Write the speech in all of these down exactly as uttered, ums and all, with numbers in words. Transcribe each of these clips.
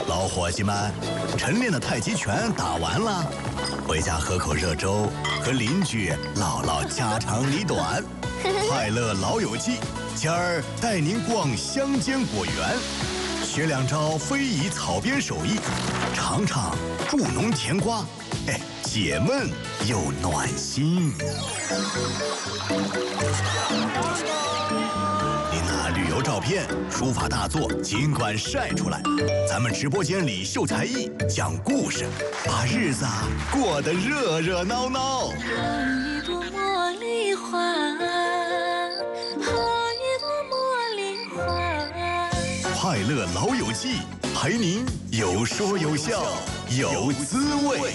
老伙计们，晨练的太极拳打完了，回家喝口热粥，和邻居唠唠家长里短。快乐老友记，今儿带您逛乡间果园，学两招非遗草编手艺，尝尝助农甜瓜，哎，解闷又暖心。您拿旅游照片、书法大作尽管晒出来，咱们直播间里秀才艺、讲故事，把日子啊过得热热闹闹。 一朵茉莉花，一朵茉莉花。 快乐老友记，陪您有说有笑有滋味。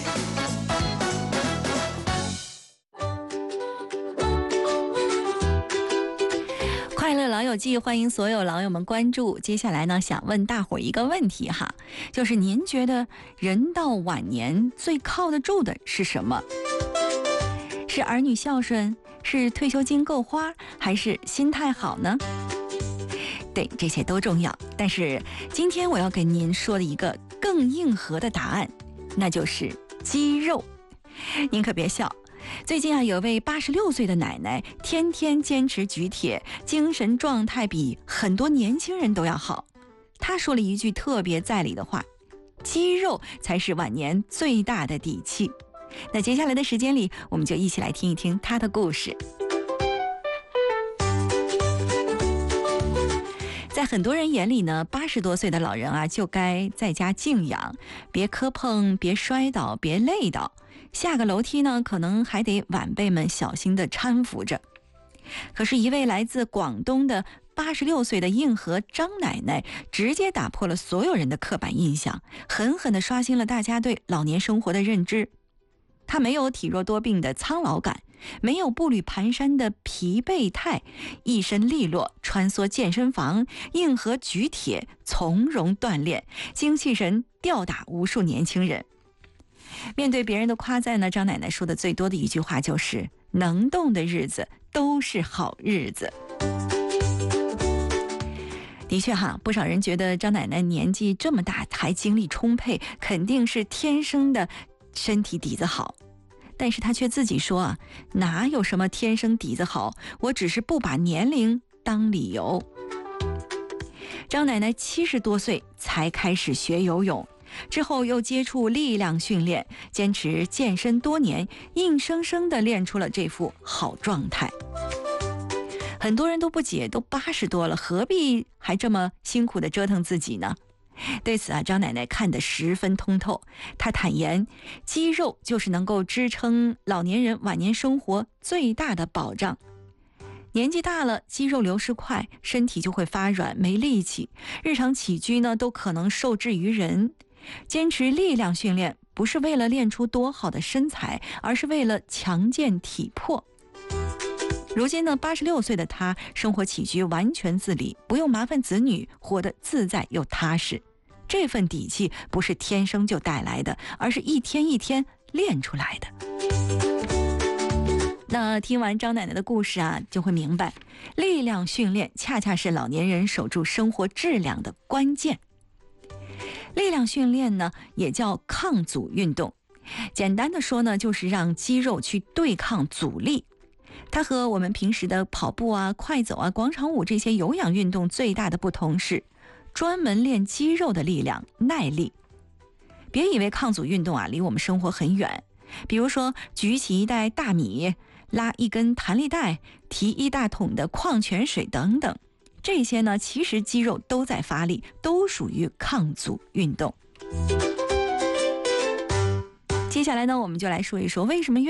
快乐老友记，欢迎所有老友们关注。接下来呢，想问大伙儿一个问题哈，就是您觉得人到晚年最靠得住的是什么？是儿女孝顺，是退休金够花，还是心态好呢？对，这些都重要。但是今天我要跟您说的一个更硬核的答案，那就是肌肉。您可别笑。最近啊，有位八十六岁的奶奶，天天坚持举铁，精神状态比很多年轻人都要好。她说了一句特别在理的话：肌肉才是晚年最大的底气。那接下来的时间里，我们就一起来听一听她的故事。在很多人眼里呢，八十多岁的老人啊，就该在家静养，别磕碰，别摔倒，别累倒。下个楼梯呢，可能还得晚辈们小心地搀扶着。可是，一位来自广东的八十六岁的硬核张奶奶，直接打破了所有人的刻板印象，狠狠地刷新了大家对老年生活的认知。她没有体弱多病的苍老感，没有步履蹒跚的疲惫态，一身利落，穿梭健身房，硬核举铁，从容锻炼，精气神吊打无数年轻人。面对别人的夸赞呢，张奶奶说的最多的一句话就是：能动的日子都是好日子。的确哈，不少人觉得张奶奶年纪这么大还精力充沛，肯定是天生的身体底子好。但是她却自己说啊，哪有什么天生底子好，我只是不把年龄当理由。张奶奶七十多岁才开始学游泳，之后又接触力量训练，坚持健身多年，硬生生地练出了这副好状态。很多人都不解，都八十多了，何必还这么辛苦地折腾自己呢？对此啊，张奶奶看得十分通透。她坦言，肌肉就是能够支撑老年人晚年生活最大的保障。年纪大了，肌肉流失快，身体就会发软，没力气，日常起居呢都可能受制于人。坚持力量训练，不是为了练出多好的身材，而是为了强健体魄。如今呢，八十六岁的她，生活起居完全自理，不用麻烦子女，活得自在又踏实。这份底气不是天生就带来的，而是一天一天练出来的。那听完张奶奶的故事啊，就会明白，力量训练恰恰是老年人守住生活质量的关键。力量训练呢，也叫抗阻运动。简单的说呢，就是让肌肉去对抗阻力。它和我们平时的跑步啊、快走啊、广场舞这些有氧运动最大的不同是，专门练肌肉的力量、耐力。别以为抗阻运动啊离我们生活很远，比如说举起一袋大米、拉一根弹力带、提一大桶的矿泉水等等。这些呢，其实肌肉都在发力，都属于抗阻运动。接下来呢，我们就来说一说为什么